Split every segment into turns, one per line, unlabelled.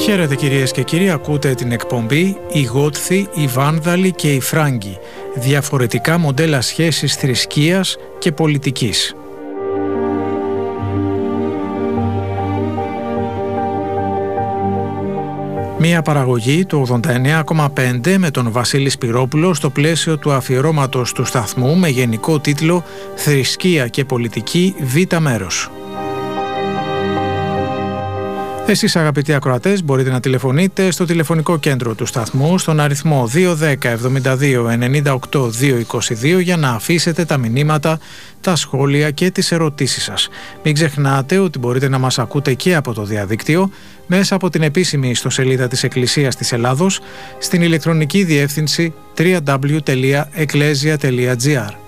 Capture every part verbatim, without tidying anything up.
Χαίρετε κυρίες και κύριοι, ακούτε την εκπομπή «Οι Γότθοι, οι Βάνδαλοι και οι Φράγκοι. Διαφορετικά μοντέλα σχέσης θρησκείας και πολιτικής». Μία παραγωγή του ογδόντα εννέα κόμμα πέντε με τον Βασίλη Σπυρόπουλο στο πλαίσιο του αφιερώματος του σταθμού με γενικό τίτλο «Θρησκεία και πολιτική Β μέρος». Εσείς αγαπητοί ακροατές μπορείτε να τηλεφωνείτε στο τηλεφωνικό κέντρο του σταθμού στον αριθμό δύο ένα μηδέν εβδομήντα δύο ενενήντα οκτώ διακόσια είκοσι δύο για να αφήσετε τα μηνύματα, τα σχόλια και τις ερωτήσεις σας. Μην ξεχνάτε ότι μπορείτε να μας ακούτε και από το διαδίκτυο μέσα από την επίσημη ιστοσελίδα της Εκκλησίας της Ελλάδος στην ηλεκτρονική διεύθυνση double-u double-u double-u τελεία εκκλέσια τελεία τζι άρ.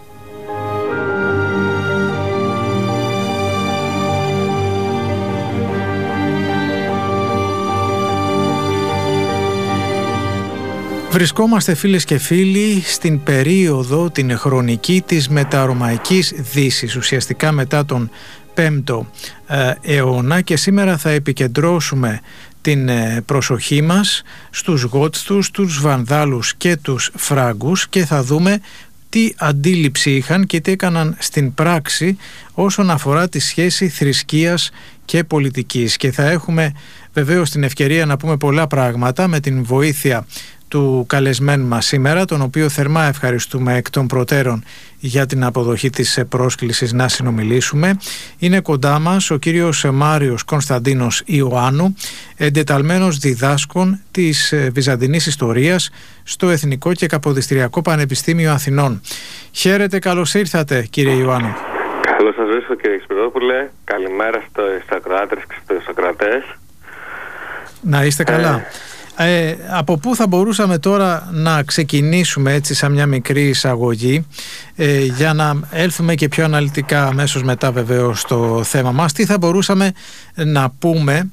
Βρισκόμαστε φίλες και φίλοι στην περίοδο την χρονική της μεταρωμαϊκής Δύσης, ουσιαστικά μετά τον πέμπτο ε, αιώνα, και σήμερα θα επικεντρώσουμε την ε, προσοχή μας στους Γότθους, τους Βανδάλους και τους Φράγκους και θα δούμε τι αντίληψη είχαν και τι έκαναν στην πράξη όσον αφορά τη σχέση θρησκείας και πολιτικής. Και θα έχουμε βεβαίως την ευκαιρία να πούμε πολλά πράγματα με την βοήθεια του καλεσμένου μας σήμερα, τον οποίο θερμά ευχαριστούμε εκ των προτέρων για την αποδοχή της πρόσκλησης να συνομιλήσουμε. Είναι κοντά μας ο κύριος Μάριος Κωνσταντίνος Ιωάννου, εντεταλμένος διδάσκων της Βυζαντινής Ιστορίας στο Εθνικό και Καποδιστριακό Πανεπιστήμιο Αθηνών. Χαίρετε, καλώς ήρθατε κύριε Ιωάννου.
Καλώς σας βρίσκω κύριε Σπυρόπουλε. Καλημέρα στους ακροάτες και στους ακροατές.
Να είστε καλά. Ε... Ε, από πού θα μπορούσαμε τώρα να ξεκινήσουμε έτσι σαν μια μικρή εισαγωγή ε, για να έλθουμε και πιο αναλυτικά αμέσως μετά βεβαίως στο θέμα μας. Τι θα μπορούσαμε να πούμε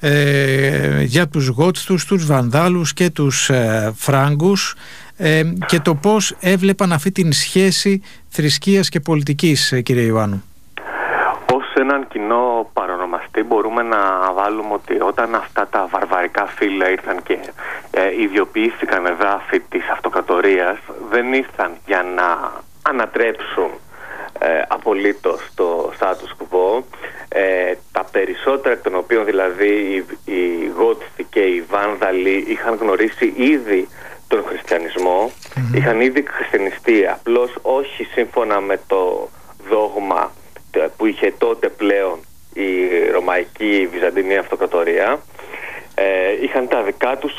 ε, για τους Γότθους, τους Βανδάλους και τους ε, Φράγκους ε, και το πώς έβλεπαν αυτή την σχέση θρησκείας και πολιτικής, ε, κύριε Ιωάννου.
Ως έναν κοινό παρονομαστή μπορούμε να βάλουμε ότι όταν αυτά τα βαρβαρικά φύλλα ήρθαν και ε, ιδιοποιήθηκαν εδάφη της αυτοκρατορίας, δεν ήρθαν για να ανατρέψουν ε, απολύτως το status quo. Ε, τα περισσότερα εκ των οποίων δηλαδή οι, οι Γότθοι και οι Βάνδαλοι είχαν γνωρίσει ήδη τον χριστιανισμό, mm-hmm. είχαν ήδη χριστιανιστεί, απλώς όχι σύμφωνα με το δόγμα που είχε τότε πλέον η Ρωμαϊκή Βυζαντινή Αυτοκρατορία. Ε, είχαν τα δικά τους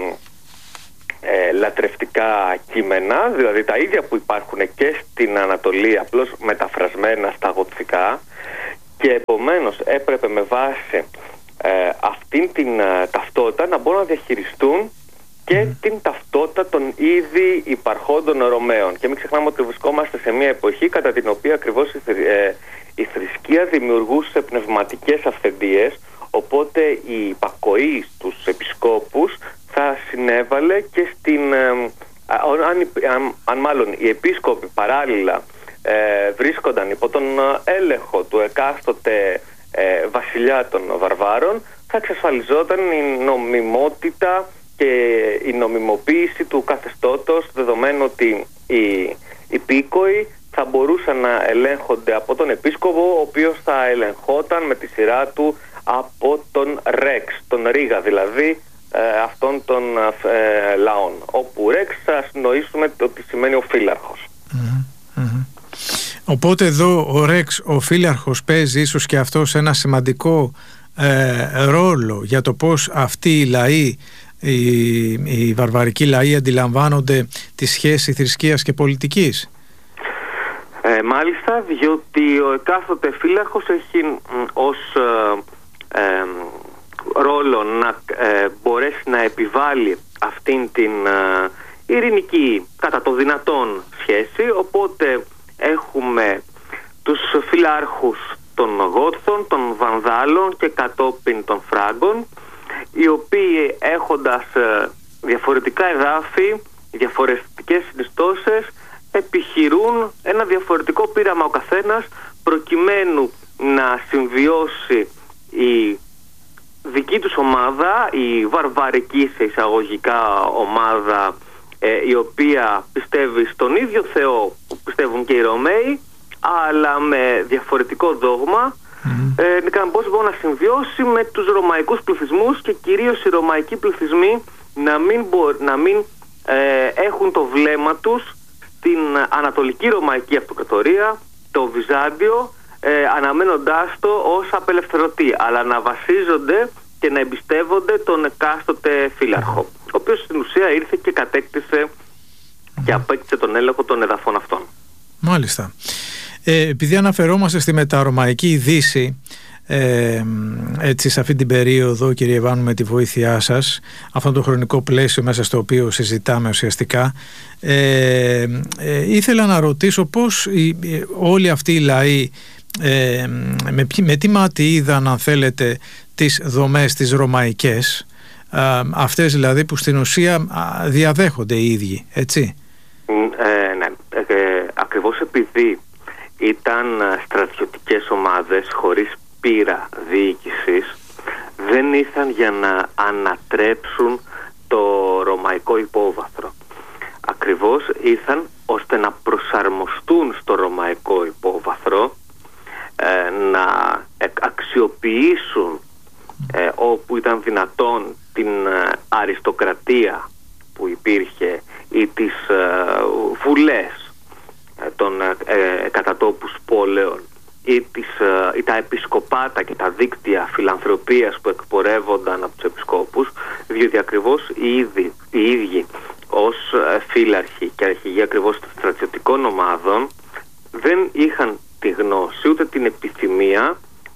ε, ε, λατρευτικά κείμενα, δηλαδή τα ίδια που υπάρχουν και στην Ανατολή, απλώς μεταφρασμένα στα γοτθικά, και επομένως έπρεπε με βάση ε, αυτήν την ε, ταυτότητα να μπορούν να διαχειριστούν και mm. την ταυτότητα των ήδη υπαρχόντων Ρωμαίων. Και μην ξεχνάμε ότι βρισκόμαστε σε μια εποχή κατά την οποία ακριβώς η, ε, η θρησκεία δημιουργούσε πνευματικές αυθεντίες, οπότε η υπακοή στους επισκόπους θα συνέβαλε και στην... Ε, αν, αν, αν μάλλον οι επίσκοποι παράλληλα ε, βρίσκονταν υπό τον έλεγχο του εκάστοτε ε, βασιλιά των Βαρβάρων, θα εξασφαλιζόταν η νομιμότητα και η νομιμοποίηση του καθεστώτος, δεδομένου ότι οι υπήκοοι θα μπορούσαν να ελέγχονται από τον επίσκοπο, ο οποίος θα ελεγχόταν με τη σειρά του από τον Ρεξ, τον Ρίγα δηλαδή, ε, αυτών των ε, λαών, όπου Ρεξ θα συνοήσουμε ότι σημαίνει ο φύλαρχος.
Mm-hmm. Mm-hmm. Οπότε εδώ ο Ρεξ, ο φύλαρχος, παίζει ίσως και αυτός ένα σημαντικό ε, ρόλο για το πώς αυτοί οι λαοί, οι, οι βαρβαρικοί λαοί, αντιλαμβάνονται τη σχέση θρησκείας και πολιτικής.
Ε, μάλιστα, διότι ο εκάστοτε φύλαρχος έχει ως ε, ε, ρόλο να ε, μπορέσει να επιβάλλει αυτήν την ε, ειρηνική κατά το δυνατόν σχέση, οπότε έχουμε τους φυλάρχους των Γότθων, των Βανδάλων και κατόπιν των Φράγκων, οι οποίοι έχοντας ε, διαφορετικά εδάφη, διαφορετικές συνιστώσεις, επιχειρούν ένα διαφορετικό πείραμα ο καθένας προκειμένου να συμβιώσει η δική τους ομάδα, η βαρβαρική σε εισαγωγικά ομάδα, ε, η οποία πιστεύει στον ίδιο Θεό που πιστεύουν και οι Ρωμαίοι, αλλά με διαφορετικό δόγμα, mm-hmm. ε, πώς μπορεί να συμβιώσει με τους ρωμαϊκούς πληθυσμούς και κυρίως οι ρωμαϊκοί πληθυσμοί να μην, μπο, να μην ε, έχουν το βλέμμα τους στην Ανατολική Ρωμαϊκή Αυτοκρατορία, το Βυζάντιο, ε, αναμένοντάς το ως απελευθερωτή, αλλά να βασίζονται και να εμπιστεύονται τον εκάστοτε φύλαρχο, mm-hmm. ο οποίος στην ουσία ήρθε και κατέκτησε mm-hmm. και απέκτησε τον έλεγχο των εδαφών αυτών.
Μάλιστα. Ε, επειδή αναφερόμαστε στη μεταρωμαϊκή Δύση, ε, έτσι σε αυτή την περίοδο, κύριε Ιβάνου, με τη βοήθειά σας, αυτό το χρονικό πλαίσιο μέσα στο οποίο συζητάμε ουσιαστικά, ε, ε, ήθελα να ρωτήσω πώς οι, όλοι αυτοί οι λαοί ε, με, με τι μάτι είδαν, αν θέλετε, τις δομές τις ρωμαϊκές, ε, αυτές δηλαδή που στην ουσία διαδέχονται οι ίδιοι, έτσι.
Ε, ναι, ε, ακριβώς επειδή ήταν στρατιωτικές ομάδες χωρίς πείρα διοίκησης, δεν ήρθαν για να ανατρέψουν το ρωμαϊκό υπόβαθρο. Ακριβώς ήρθαν ώστε να προσαρμοστούν στο ρωμαϊκό υπόβαθρο, ε, να αξιοποιήσουν ε, όπου ήταν δυνατόν την ε, αριστοκρατία που υπήρχε ή τις ε, βουλές των ε, κατατόπους πόλεων ή, τις, ε, ή τα επισκοπάτα και τα δίκτυα φιλανθρωπίας που εκπορεύονταν από τους επισκόπους, διότι ακριβώς οι ίδιοι, οι ίδιοι ως ε, φύλαρχοι και αρχηγοί ακριβώς των στρατιωτικών ομάδων δεν είχαν τη γνώση ούτε την επιθυμία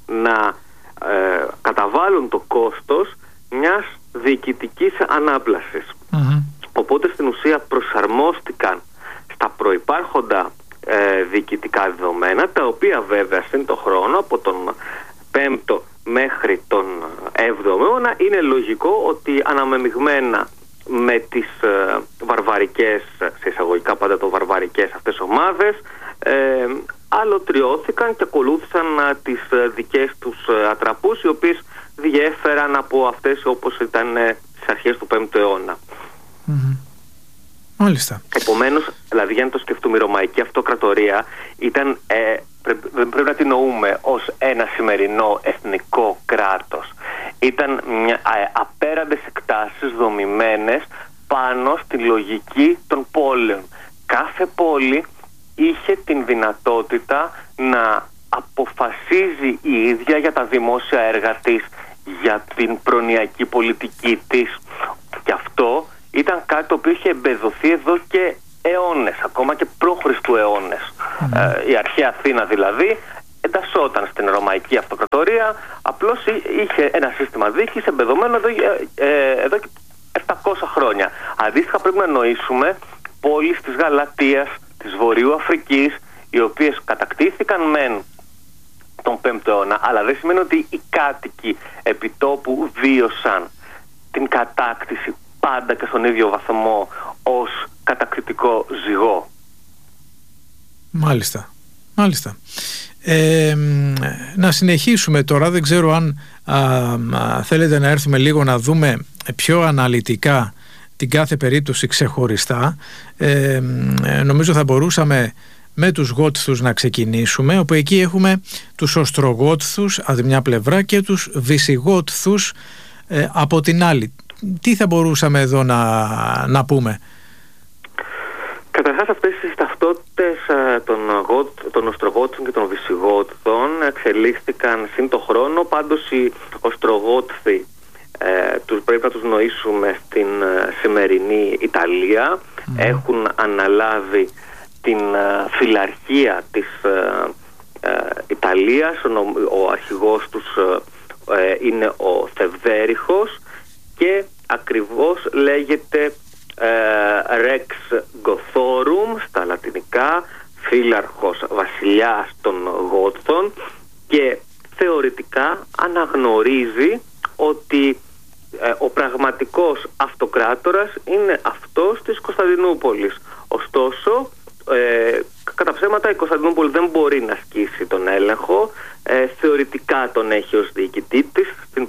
να ε, καταβάλουν το κόστος μιας διοικητικής ανάπλασης. Mm-hmm. Οπότε στην ουσία προσαρμόστηκαν στα προϋπάρχοντα ε, διοικητικά δεδομένα, τα οποία βέβαια σύν το χρόνο από τον πέμπτο μέχρι τον έβδομο αιώνα είναι λογικό ότι αναμεμειγμένα με τις ε, βαρβαρικές, σε εισαγωγικά πάντα το βαρβαρικές αυτές ομάδες, ε, αλωτριώθηκαν και ακολούθησαν ε, τις ε, δικές τους ε, ατραπούς, οι οποίες διέφεραν από αυτές όπως ήταν ε, στις αρχές του πέμπτου αιώνα.
Mm-hmm. Μάλιστα.
Επομένως, δηλαδή, αν το σκεφτούμε, η Ρωμαϊκή Αυτοκρατορία ήταν, ε, πρέπει, πρέπει να την νοούμε ως ένα σημερινό εθνικό κράτος. Ήταν μια, ε, απέραντες εκτάσεις δομημένες πάνω στη λογική των πόλεων. Κάθε πόλη είχε την δυνατότητα να αποφασίζει η ίδια για τα δημόσια έργα της, για την προνοιακή πολιτική της, και αυτό ήταν κάτι το οποίο είχε εμπεδοθεί εδώ και αιώνες, ακόμα και προ-Χριστού αιώνες. Mm. Ε, η αρχαία Αθήνα δηλαδή εντασσόταν στην Ρωμαϊκή Αυτοκρατορία, απλώς είχε ένα σύστημα διοίκησης εμπεδομένο εδώ, ε, εδώ και επτακόσια χρόνια. Αντίστοιχα πρέπει να νοήσουμε πόλεις της Γαλατίας, της Βορείου Αφρικής, οι οποίες κατακτήθηκαν μεν τον πέμπτο αιώνα, αλλά δεν σημαίνει ότι οι κάτοικοι επιτόπου βίωσαν την κατάκτηση πάντα και στον ίδιο βαθμό ως κατακριτικό ζυγό.
Μάλιστα, μάλιστα. Ε, να συνεχίσουμε τώρα, δεν ξέρω αν α, α, θέλετε να έρθουμε λίγο να δούμε πιο αναλυτικά την κάθε περίπτωση ξεχωριστά. Ε, νομίζω θα μπορούσαμε με τους Γότθους να ξεκινήσουμε, όπου εκεί έχουμε τους Οστρογότθους από τη μια πλευρά και τους Βυσιγότθους ε, από την άλλη. Τι θα μπορούσαμε εδώ να, να πούμε?
Καταρχάς, αυτές οι ταυτότητες των, των Οστρογότθων και των Βυσιγότθων εξελίχθηκαν σύν το χρόνο. Πάντως οι Οστρογότθοι ε, τους, πρέπει να τους νοήσουμε στην ε, σημερινή Ιταλία. Mm. Έχουν αναλάβει την ε, φυλαρχία της ε, ε, Ιταλίας. Ο, ο αρχηγός τους ε, είναι ο Θευδέριχος και ακριβώς λέγεται ε, Rex Gothorum στα λατινικά, φύλαρχος βασιλιάς των Γότθων, και θεωρητικά αναγνωρίζει ότι ε, ο πραγματικός αυτοκράτορας είναι αυτός της Κωνσταντινούπολης. Ωστόσο, ε, κατά ψέματα η Κωνσταντινούπολη δεν μπορεί να ασκήσει τον έλεγχο, ε, θεωρητικά τον έχει ως διοικητή της, στην πραγματικότητα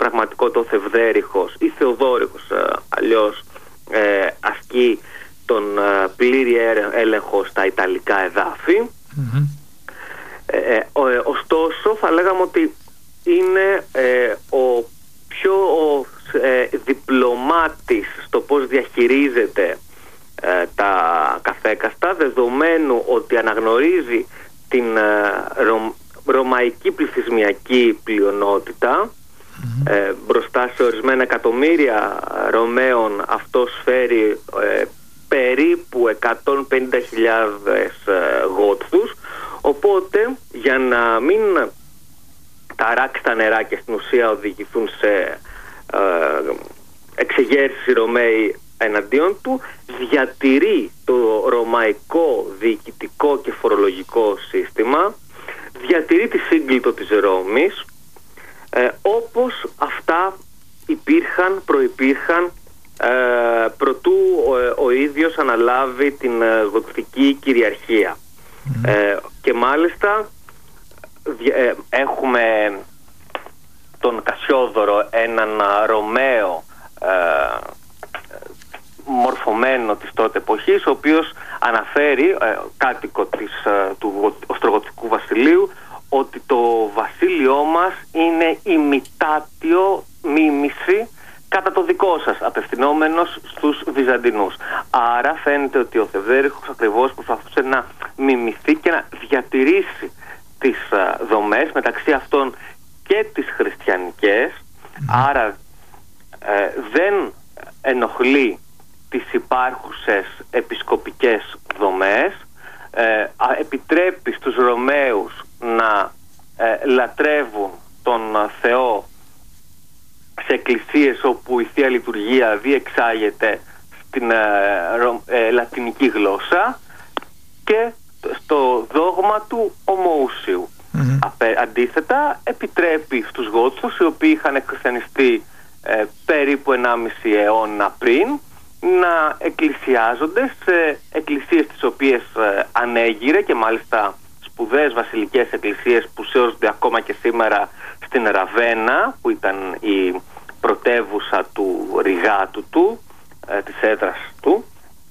πραγματικότητα ο Θευδέρυχος ή Θεοδόρυχος αλλιώς ε, ασκεί τον ε, πλήρη έλεγχο στα Ιταλικά εδάφη. Mm-hmm. ε, ε, ε, ωστόσο θα λέγαμε ότι είναι ε, ο πιο ο, ε, διπλωμάτης στο πώς διαχειρίζεται ε, τα καθέκαστα, δεδομένου ότι αναγνωρίζει την ε, ρο, ρωμαϊκή πληθυσμιακή πλειονότητα. Mm-hmm. ε, μπροστά σε ορισμένα εκατομμύρια Ρωμαίων αυτός φέρει ε, περίπου εκατόν πενήντα χιλιάδες ε, Γότθους, οπότε για να μην ταράξει τα νερά και στην ουσία οδηγηθούν σε ε, εξεγέρσεις οι Ρωμαίοι εναντίον του, διατηρεί το ρωμαϊκό διοικητικό και φορολογικό σύστημα, διατηρεί τη σύγκλιτο της Ρώμης ε, όπως αυτά υπήρχαν, προϋπήρχαν ε, προτού ο, ο ίδιος αναλάβει την ε, γοτθική κυριαρχία. Mm-hmm. ε, και μάλιστα ε, έχουμε τον Κασιόδωρο, έναν Ρωμαίο ε, μορφωμένο της τότε εποχής, ο οποίος αναφέρει, ε, κάτοικο της, ε, του Οστρογοτικού βασιλείου, ότι το βασίλειό μας είναι ημιτάτιο, μίμηση κατά το δικό σας, απευθυνόμενος στους Βυζαντινούς. Άρα φαίνεται ότι ο Θευδέρυχος ακριβώς προσπαθούσε να μιμηθεί και να διατηρήσει τις ε, δομές, μεταξύ αυτών και τις χριστιανικές. Mm. Άρα ε, δεν ενοχλεί τις υπάρχουσες επισκοπικές δομές, ε, επιτρέπει στους Ρωμαίους να ε, λατρεύουν τον Θεό σε εκκλησίες όπου η Θεία Λειτουργία διεξάγεται στην ε, ρο, ε, λατινική γλώσσα και στο δόγμα του ομοούσιου. Mm-hmm. Απε, αντίθετα επιτρέπει στους Γότθους, οι οποίοι είχαν εκχριστιανιστεί ε, περίπου ενάμιση αιώνα πριν, να εκκλησιάζονται σε εκκλησίες τις οποίες ε, ανέγειρε, και μάλιστα σπουδαίες βασιλικές εκκλησίες που σώζονται ακόμα και σήμερα στην Ραβένα, που ήταν η πρωτεύουσα του ρηγάτου του, ε, της έδρας του,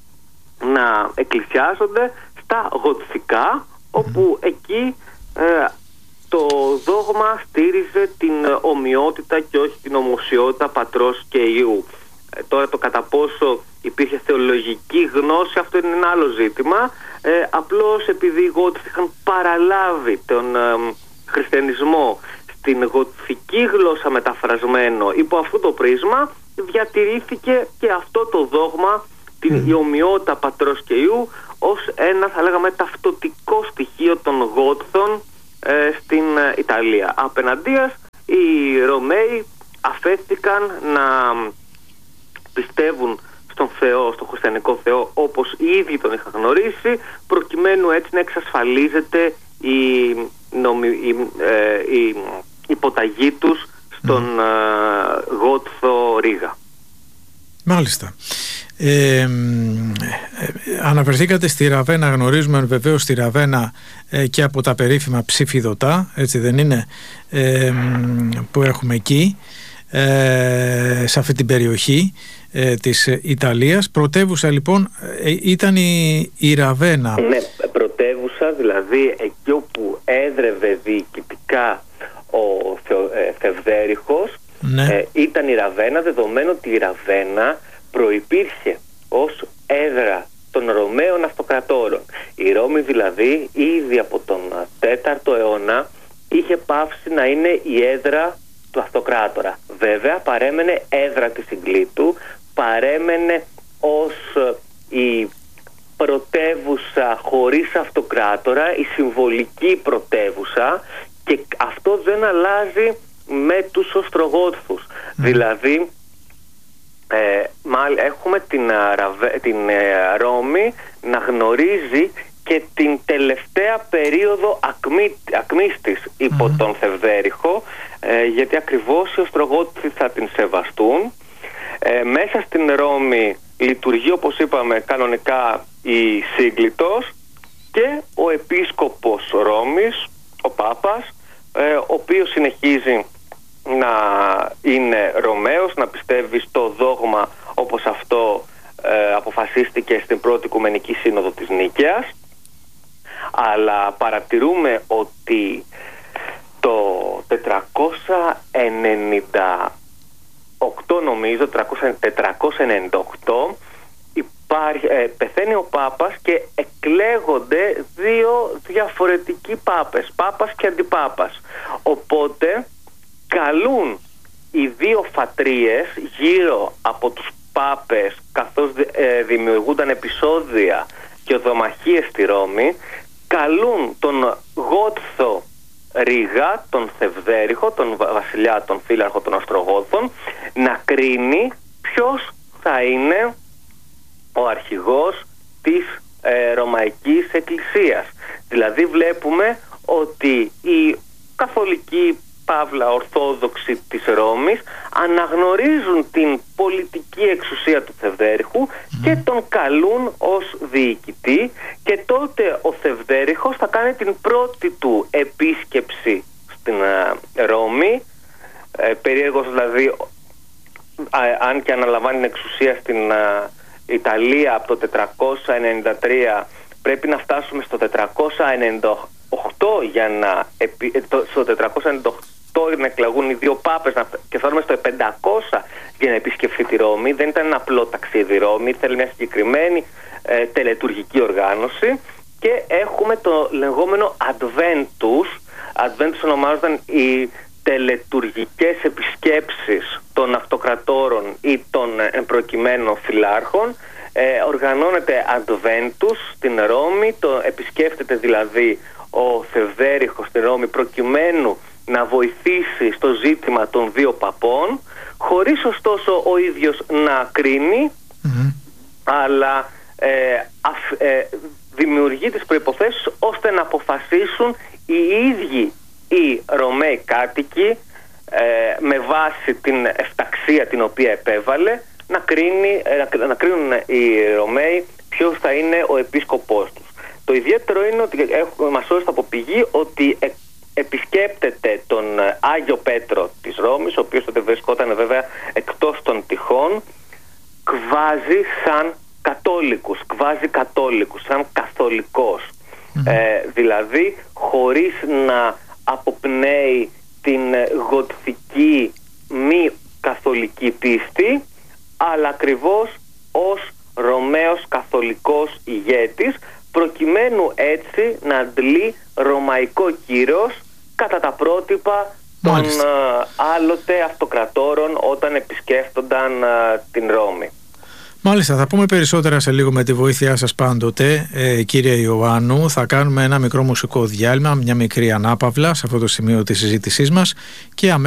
να εκκλησιάζονται στα γοτθικά, όπου εκεί ε, το δόγμα στήριζε την ομοιότητα και όχι την ομοσιότητα πατρός και ιού. Ε, τώρα το κατά πόσο υπήρχε θεολογική γνώση, αυτό είναι ένα άλλο ζήτημα. Ε, απλώς επειδή οι Γότθοι είχαν παραλάβει τον ε, χριστιανισμό στην γοτθική γλώσσα μεταφρασμένο υπό αυτό το πρίσμα, διατηρήθηκε και αυτό το δόγμα, την η ομοιότητα πατρός και ιού, ως ένα, θα λέγαμε, ταυτοτικό στοιχείο των Γότθων ε, στην ε, Ιταλία. Απέναντίας, οι Ρωμαίοι αφέθηκαν να πιστεύουν στον Θεό, στον χριστιανικό Θεό, όπως οι ίδιοι τον είχαν γνωρίσει, προκειμένου έτσι να εξασφαλίζεται η, νομι, η, ε, η υποταγή τους στον mm. ε, Γότθο Ρήγα.
Μάλιστα. Ε, ε, αναφερθήκατε στη Ραβένα. Γνωρίζουμε βεβαίως στη Ραβένα ε, και από τα περίφημα ψηφιδωτά, έτσι δεν είναι, ε, που έχουμε εκεί, ε, σε αυτή την περιοχή ε, της Ιταλίας. Πρωτεύουσα λοιπόν ε, ήταν η, η Ραβένα.
Ναι, πρωτεύουσα δηλαδή εκεί όπου έδρευε διοικητικά ο Θεο, ε, Θευδέρυχος. Ναι. ε, ήταν η Ραβένα, δεδομένου ότι η Ραβένα προϋπήρχε ως έδρα των Ρωμαίων αυτοκρατόρων. Η Ρώμη δηλαδή ήδη από τον τέταρτο αιώνα είχε πάυσει να είναι η έδρα του αυτοκράτορα. Βέβαια παρέμενε έδρα της συγκλήτου, παρέμενε ως η πρωτεύουσα χωρίς αυτοκράτορα, η συμβολική πρωτεύουσα, και αυτό δεν αλλάζει με τους Οστρογότθους. Mm. Δηλαδή ε, μάλ, έχουμε την, την ε, Ρώμη να γνωρίζει και την τελευταία περίοδο ακμή, ακμής της υπό mm. τον Θευδέρυχο, ε, γιατί ακριβώς οι Οστρογότθοι θα την σεβαστούν. Ε, μέσα στην Ρώμη λειτουργεί, όπως είπαμε, κανονικά η Σύγκλιτος και ο Επίσκοπος Ρώμης, ο Πάπας, ε, ο οποίος συνεχίζει να είναι Ρωμαίος, να πιστεύει στο δόγμα όπως αυτό ε, αποφασίστηκε στην πρώτη Οικουμενική Σύνοδο της Νίκαιας, αλλά παρατηρούμε ότι το τετρακόσια ενενήντα οκτώ, νομίζω τετρακόσια ενενήντα οκτώ, υπάρχει, ε, πεθαίνει ο Πάπας και εκλέγονται δύο διαφορετικοί Πάπες, Πάπας και Αντιπάπας. Οπότε καλούν οι δύο φατρίες γύρω από τους Πάπες, καθώς ε, δημιουργούνταν επεισόδια και οδομαχίες στη Ρώμη, καλούν τον Γότθο Ρήγα, τον Θευδέρυχο, τον βασιλιά, τον φύλαρχο των Οστρογόθων, να κρίνει ποιος θα είναι ο αρχηγός της ε, Ρωμαϊκής Εκκλησίας. Δηλαδή βλέπουμε ότι οι καθολικοί παύλα ορθόδοξοι της Ρώμης αναγνωρίζουν την πολιτική εξουσία του Θευδέρυχου και τον καλούν ως διοικητή, και τότε ο Θευδέρυχος θα κάνει την πρώτη του επίσκεψη στην uh, Ρώμη, ε, περίεργος δηλαδή, α, αν και αναλαμβάνει την εξουσία στην uh, Ιταλία από το τετρακόσια ενενήντα τρία, πρέπει να φτάσουμε στο τετρακόσια ενενήντα οκτώ για να επι... στο τετρακόσια ενενήντα οκτώ να εκλαγούν οι δύο Πάπες και φτάνουμε στο πεντακόσια για να επισκεφθεί τη Ρώμη. Δεν ήταν ένα απλό ταξίδι Ρώμη, θέλει μια συγκεκριμένη ε, τελετουργική οργάνωση, και έχουμε το λεγόμενο Adventus. Adventus ονομάζονταν οι τελετουργικές επισκέψεις των αυτοκρατόρων ή των προκειμένων φυλάρχων. Ε, οργανώνεται Adventus στην Ρώμη, το επισκέφτεται δηλαδή ο Θευδέρυχος στη Ρώμη προκειμένου να βοηθήσει στο ζήτημα των δύο παπών, χωρίς ωστόσο ο ίδιος να κρίνει, mm-hmm. αλλά ε, αφ, ε, δημιουργεί τις προϋποθέσεις ώστε να αποφασίσουν οι ίδιοι οι Ρωμαίοι κάτοικοι, ε, με βάση την εφταξία την οποία επέβαλε, να, κρίνει, ε, να, να κρίνουν οι Ρωμαίοι ποιος θα είναι ο επίσκοπός τους. Το ιδιαίτερο είναι ότι έχουμε, μας σώζει από πηγή ότι ε, επισκέπτεται τον Άγιο Πέτρο της Ρώμης, ο οποίος τότε βρισκόταν βέβαια εκτός των τυχών, κβάζει σαν κατόλικους, κβάζει κατόλικους, σαν καθολικός. Mm-hmm. Ε, δηλαδή χωρίς να αποπνέει την γοτθική μη καθολική πίστη, αλλά ακριβώς ως Ρωμαίος καθολικός ηγέτης, προκειμένου έτσι να αντλεί ρωμαϊκό κύρος κατά τα πρότυπα των uh, άλλοτε αυτοκρατόρων όταν επισκέφτονταν uh, την Ρώμη.
Μάλιστα, θα πούμε περισσότερα σε λίγο με τη βοήθειά σας πάντοτε, ε, κύριε Ιωάννου. Θα κάνουμε ένα μικρό μουσικό διάλειμμα, μια μικρή ανάπαυλα σε αυτό το σημείο της συζήτησής μας, και αμέσως